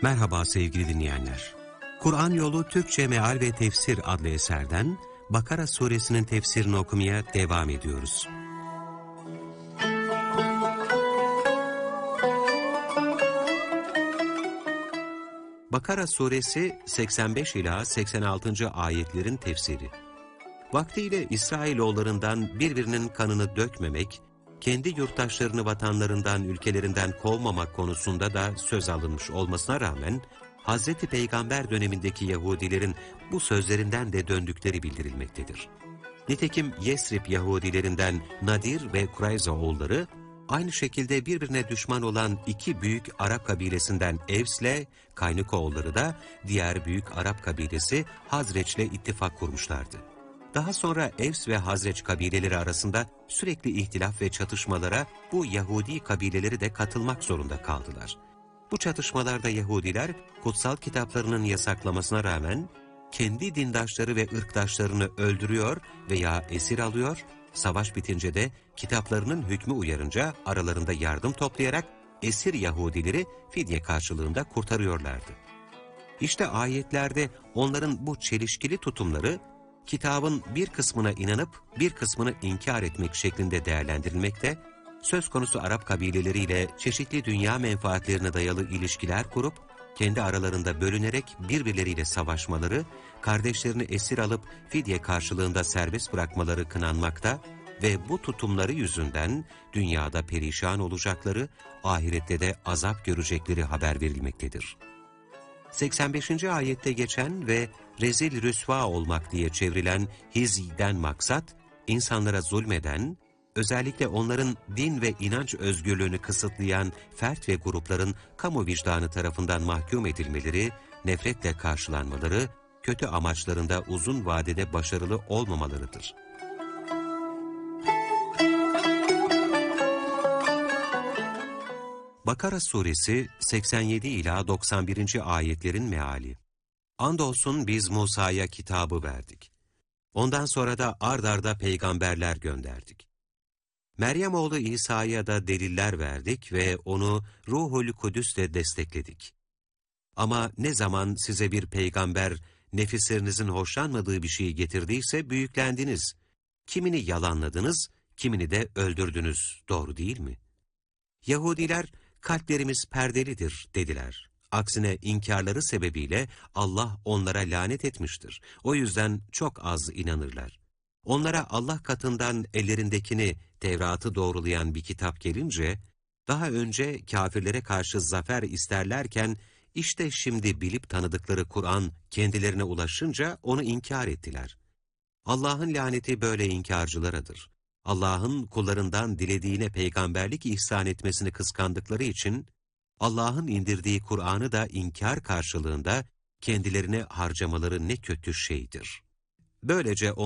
Merhaba sevgili dinleyenler. Kur'an Yolu Türkçe Meal ve Tefsir adlı eserden Bakara suresinin tefsirini okumaya devam ediyoruz. Bakara suresi 85 ila 86. ayetlerin tefsiri. Vaktiyle İsrailoğullarından birbirinin kanını dökmemek, kendi yurttaşlarını vatanlarından, ülkelerinden kovmamak konusunda da söz alınmış olmasına rağmen, Hz. Peygamber dönemindeki Yahudilerin bu sözlerinden de döndükleri bildirilmektedir. Nitekim Yesrib Yahudilerinden Nadir ve Kurayza oğulları, aynı şekilde birbirine düşman olan iki büyük Arap kabilesinden Evs'le Kaynıkoğulları da diğer büyük Arap kabilesi Hazreç'le ittifak kurmuşlardı. Daha sonra Evs ve Hazreç kabileleri arasında sürekli ihtilaf ve çatışmalara bu Yahudi kabileleri de katılmak zorunda kaldılar. Bu çatışmalarda Yahudiler kutsal kitaplarının yasaklamasına rağmen kendi dindaşları ve ırktaşlarını öldürüyor veya esir alıyor, savaş bitince de kitaplarının hükmü uyarınca aralarında yardım toplayarak esir Yahudileri fidye karşılığında kurtarıyorlardı. İşte ayetlerde onların bu çelişkili tutumları, kitabın bir kısmına inanıp bir kısmını inkar etmek şeklinde değerlendirilmekte, söz konusu Arap kabileleriyle çeşitli dünya menfaatlerine dayalı ilişkiler kurup, kendi aralarında bölünerek birbirleriyle savaşmaları, kardeşlerini esir alıp fidye karşılığında serbest bırakmaları kınanmakta ve bu tutumları yüzünden dünyada perişan olacakları, ahirette de azap görecekleri haber verilmektedir. 85. ayette geçen ve rezil rüsva olmak diye çevrilen hiz'den maksat, insanlara zulmeden, özellikle onların din ve inanç özgürlüğünü kısıtlayan fert ve grupların kamu vicdanı tarafından mahkum edilmeleri, nefretle karşılanmaları, kötü amaçlarında uzun vadede başarılı olmamalarıdır. Bakara suresi 87 ila 91. ayetlerin meali. Andolsun biz Musa'ya kitabı verdik. Ondan sonra da ard arda peygamberler gönderdik. Meryem oğlu İsa'ya da deliller verdik ve onu Ruhul Kudüs'le destekledik. Ama ne zaman size bir peygamber nefislerinizin hoşlanmadığı bir şeyi getirdiyse büyüklendiniz. Kimini yalanladınız, kimini de öldürdünüz. Doğru değil mi? Yahudiler, kalplerimiz perdelidir dediler. Aksine inkarları sebebiyle Allah onlara lanet etmiştir. O yüzden çok az inanırlar. Onlara Allah katından ellerindekini, Tevrat'ı doğrulayan bir kitap gelince, daha önce kafirlere karşı zafer isterlerken, işte şimdi bilip tanıdıkları Kur'an kendilerine ulaşınca onu inkar ettiler. Allah'ın laneti böyle inkarcılaradır. Allah'ın kullarından dilediğine peygamberlik ihsan etmesini kıskandıkları için, Allah'ın indirdiği Kur'an'ı da inkar karşılığında kendilerine harcamaları ne kötü şeydir. Böylece